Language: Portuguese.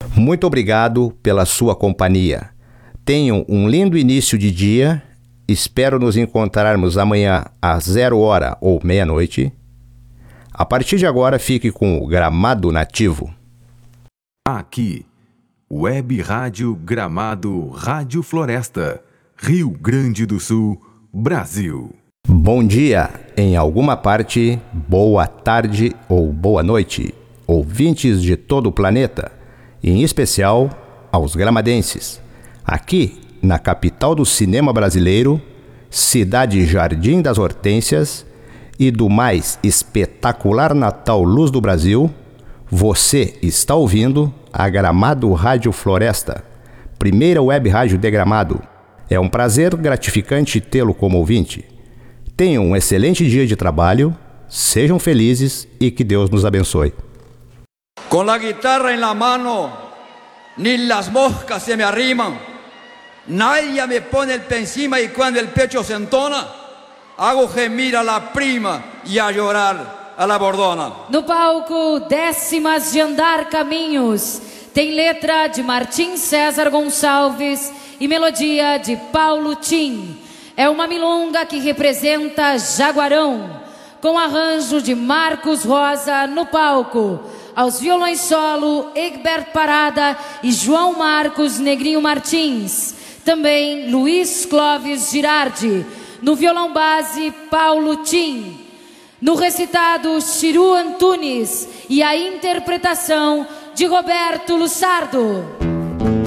Muito obrigado pela sua companhia. Tenham um lindo início de dia. Espero nos encontrarmos amanhã às 0h ou meia-noite. A partir de agora, fique com o Gramado Nativo. Aqui, Web Rádio Gramado Rádio Floresta, Rio Grande do Sul, Brasil. Bom dia em alguma parte, boa tarde ou boa noite, ouvintes de todo o planeta, em especial aos gramadenses. Aqui, na capital do cinema brasileiro, cidade Jardim das Hortênsias e do mais espetacular Natal Luz do Brasil, você está ouvindo a Gramado Rádio Floresta, primeira web rádio de Gramado. É um prazer gratificante tê-lo como ouvinte. Tenham um excelente dia de trabalho, sejam felizes e que Deus nos abençoe. Com a guitarra em la mano, ni las moscas se me arriman, nadie me pone el pé encima y cuando el pecho se entona, hago gemir a la prima y a llorar a la bordona. No palco, Décimas de Andar Caminhos, tem letra de Martim César Gonçalves e melodia de Paulo Tim. É uma milonga que representa Jaguarão, com arranjo de Marcos Rosa no palco. Aos violões solo, Egberto Parada e João Marcos Negrinho Martins. Também Luiz Clóvis Girardi. No violão base, Paulo Tim. No recitado, Chiru Antunes. E a interpretação de Roberto Lussardo.